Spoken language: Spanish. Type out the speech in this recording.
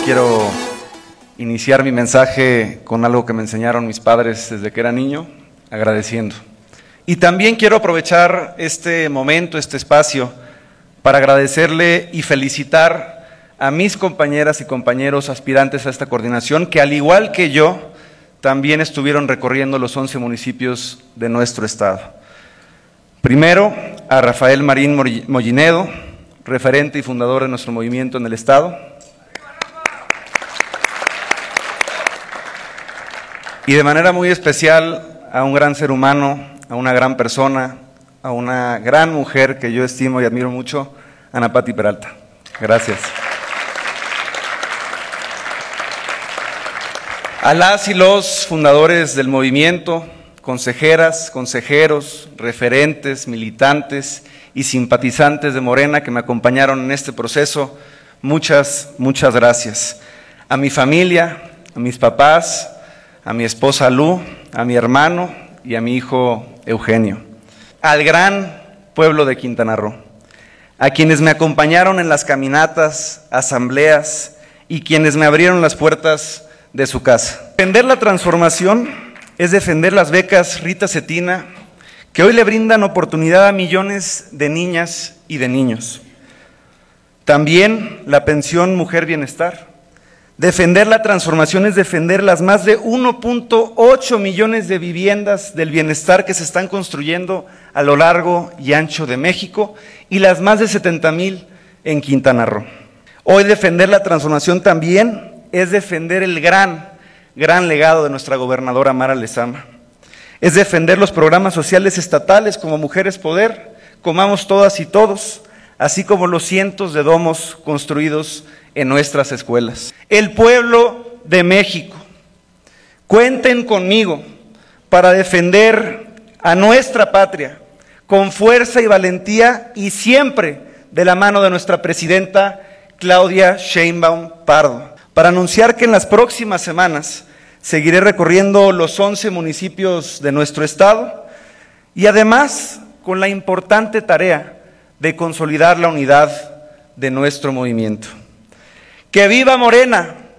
quiero iniciar mi mensaje con algo que me enseñaron mis padres desde que era niño, agradeciendo. Y también quiero aprovechar este momento, este espacio, para agradecerle y felicitar a mis compañeras y compañeros aspirantes a esta coordinación, que al igual que yo, también estuvieron recorriendo los 11 municipios de nuestro estado. Primero, a Rafael Marín Mollinedo, referente y fundador de nuestro movimiento en el estado. Y de manera muy especial a un gran ser humano, a una gran persona, a una gran mujer que yo estimo y admiro mucho, Ana Pati Peralta. Gracias. A las y los fundadores del movimiento, consejeras, consejeros, referentes, militantes y simpatizantes de Morena que me acompañaron en este proceso, muchas gracias. A mi familia, a mis papás, a mi esposa Lu, a mi hermano y a mi hijo Eugenio. Al gran pueblo de Quintana Roo, a quienes me acompañaron en las caminatas, asambleas y quienes me abrieron las puertas de su casa. Defender la transformación es defender las becas Rita Cetina, que hoy le brindan oportunidad a millones de niñas y de niños. También la pensión Mujer Bienestar. Defender la transformación es defender las más de 1.8 millones de viviendas del bienestar que se están construyendo a lo largo y ancho de México y las más de 70,000 en Quintana Roo. Hoy defender la transformación también es defender el gran legado de nuestra gobernadora Mara Lezama. Es defender los programas sociales estatales como Mujeres Poder, Comamos Todas y Todos, así como los cientos de domos construidos en nuestras escuelas. El pueblo de México, cuenten conmigo para defender a nuestra patria con fuerza y valentía y siempre de la mano de nuestra presidenta Claudia Sheinbaum Pardo, para anunciar que en las próximas semanas seguiré recorriendo los 11 municipios de nuestro estado y además con la importante tarea de consolidar la unidad de nuestro movimiento. ¡Que viva Morena!